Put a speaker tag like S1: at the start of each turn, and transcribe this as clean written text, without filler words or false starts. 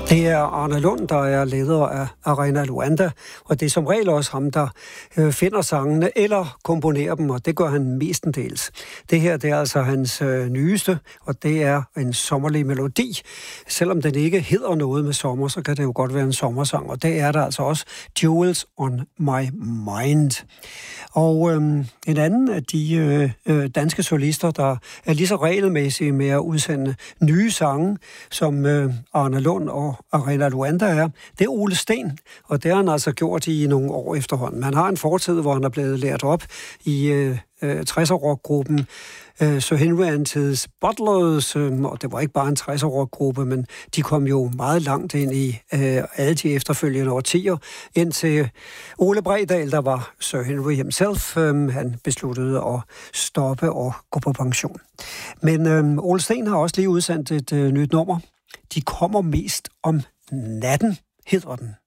S1: Det er Arne Lund, der er leder af Arena Luanda, og det er som regel også ham, der finder sangene eller komponerer dem, og det gør han mestendels. Det her, det er altså hans nyeste, og det er en sommerlig melodi. Selvom den ikke hedder noget med sommer, så kan det jo godt være en sommersang, og det er der altså også Jewels on My Mind. Og en anden af de danske solister, der er lige så regelmæssige med at udsende nye sange, som Arne Lund og Arena Luanda er, det er Ole Steen, og det har han altså gjort i nogle år efterhånden. Han har en fortid, hvor han er blevet lært op i 60'er-rockgruppen Sir Henry and His Butlers, og det var ikke bare en 60'er-rockgruppe, men de kom jo meget langt ind i alle de efterfølgende årtier, indtil Ole Bredal, der var Sir Henry himself, han besluttede at stoppe og gå på pension. Men Ole Steen har også lige udsendt et nyt nummer. De kommer mest om natten, hedder den.